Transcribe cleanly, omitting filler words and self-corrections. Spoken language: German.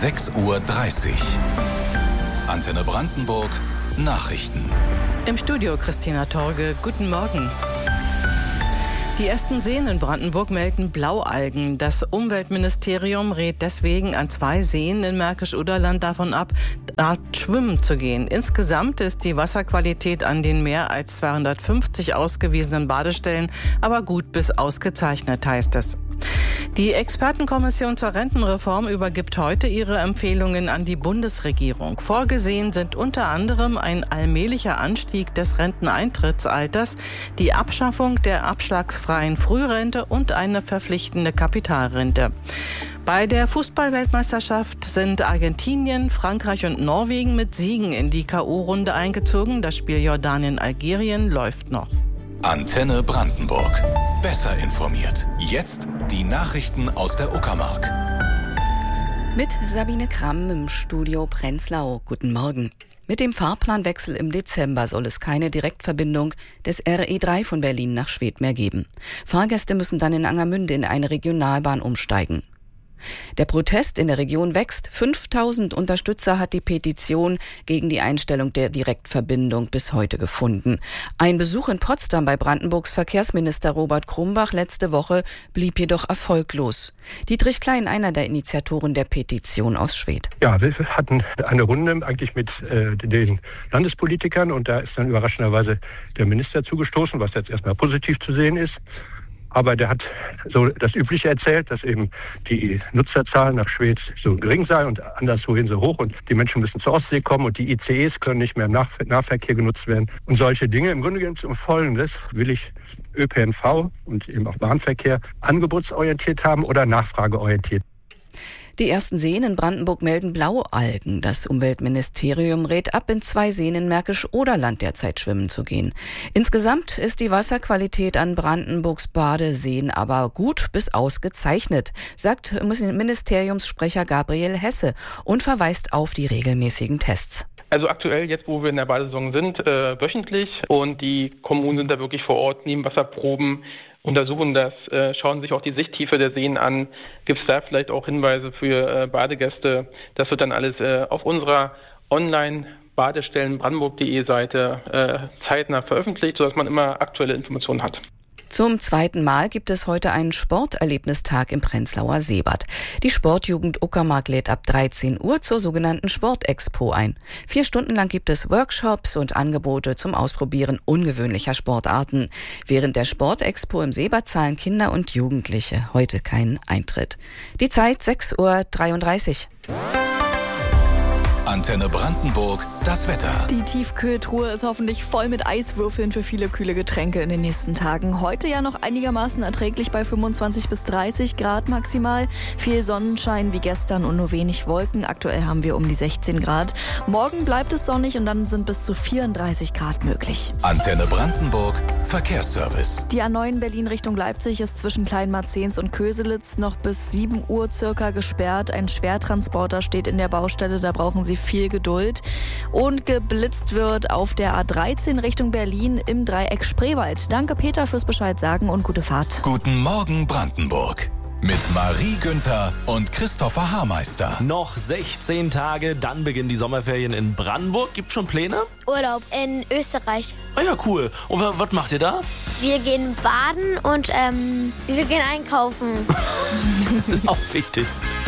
6:30 Uhr. Antenne Brandenburg Nachrichten. Im Studio Christina Torge. Guten Morgen. Die ersten Seen in Brandenburg melden Blaualgen. Das Umweltministerium rät deswegen an 2 Seen in Märkisch-Oderland davon ab, dort schwimmen zu gehen. Insgesamt ist die Wasserqualität an den mehr als 250 ausgewiesenen Badestellen aber gut bis ausgezeichnet, heißt es. Die Expertenkommission zur Rentenreform übergibt heute ihre Empfehlungen an die Bundesregierung. Vorgesehen sind unter anderem ein allmählicher Anstieg des Renteneintrittsalters, die Abschaffung der abschlagsfreien Frührente und eine verpflichtende Kapitalrente. Bei der Fußball-Weltmeisterschaft sind Argentinien, Frankreich und Norwegen mit Siegen in die K.O.-Runde eingezogen. Das Spiel Jordanien-Algerien läuft noch. Antenne Brandenburg. Besser informiert. Jetzt die Nachrichten aus der Uckermark. Mit Sabine Kramm im Studio Prenzlau. Guten Morgen. Mit dem Fahrplanwechsel im Dezember soll es keine Direktverbindung des RE3 von Berlin nach Schwedt mehr geben. Fahrgäste müssen dann in Angermünde in eine Regionalbahn umsteigen. Der Protest in der Region wächst. 5000 Unterstützer hat die Petition gegen die Einstellung der Direktverbindung bis heute gefunden. Ein Besuch in Potsdam bei Brandenburgs Verkehrsminister Robert Krumbach letzte Woche blieb jedoch erfolglos. Dietrich Klein, einer der Initiatoren der Petition aus Schwedt. Ja, wir hatten eine Runde eigentlich mit den Landespolitikern und da ist dann überraschenderweise der Minister zugestoßen, was jetzt erstmal positiv zu sehen ist. Aber der hat so das Übliche erzählt, dass eben die Nutzerzahl nach Schwedt so gering sei und anderswohin so hoch und die Menschen müssen zur Ostsee kommen und die ICEs können nicht mehr im Nahverkehr genutzt werden und solche Dinge. Im Grunde geht es um Folgendes: Will ich ÖPNV und eben auch Bahnverkehr angebotsorientiert haben oder nachfrageorientiert? Die ersten Seen in Brandenburg melden Blaualgen. Das Umweltministerium rät ab, in 2 Seen in Märkisch-Oderland derzeit schwimmen zu gehen. Insgesamt ist die Wasserqualität an Brandenburgs Badeseen aber gut bis ausgezeichnet, sagt Ministeriumssprecher Gabriel Hesse und verweist auf die regelmäßigen Tests. Also aktuell, jetzt wo wir in der Badesaison sind, wöchentlich und die Kommunen sind da wirklich vor Ort, nehmen Wasserproben, untersuchen das, schauen sich auch die Sichttiefe der Seen an. Gibt es da vielleicht auch Hinweise für Badegäste? Das wird dann alles auf unserer Online-Badestellen-Brandenburg.de Seite zeitnah veröffentlicht, sodass man immer aktuelle Informationen hat. Zum 2. Mal gibt es heute einen Sporterlebnistag im Prenzlauer Seebad. Die Sportjugend Uckermark lädt ab 13 Uhr zur sogenannten Sportexpo ein. 4 Stunden lang gibt es Workshops und Angebote zum Ausprobieren ungewöhnlicher Sportarten. Während der Sportexpo im Seebad zahlen Kinder und Jugendliche heute keinen Eintritt. Die Zeit 6:33 Uhr. Antenne Brandenburg, das Wetter. Die Tiefkühltruhe ist hoffentlich voll mit Eiswürfeln für viele kühle Getränke in den nächsten Tagen. Heute ja noch einigermaßen erträglich bei 25 bis 30 Grad maximal. Viel Sonnenschein wie gestern und nur wenig Wolken. Aktuell haben wir um die 16 Grad. Morgen bleibt es sonnig und dann sind bis zu 34 Grad möglich. Antenne Brandenburg, Verkehrsservice. Die A9 Berlin Richtung Leipzig ist zwischen Kleinmarzens und Köselitz noch bis 7 Uhr circa gesperrt. Ein Schwertransporter steht in der Baustelle, da brauchen Sie viel Geduld. Und geblitzt wird auf der A13 Richtung Berlin im Dreieck Spreewald. Danke Peter fürs Bescheid sagen und gute Fahrt. Guten Morgen Brandenburg. Mit Marie Günther und Christopher Haarmeister. Noch 16 Tage, dann beginnen die Sommerferien in Brandenburg. Gibt schon Pläne? Urlaub in Österreich. Ah ja, cool. Und was macht ihr da? Wir gehen baden und wir gehen einkaufen. Das ist auch wichtig.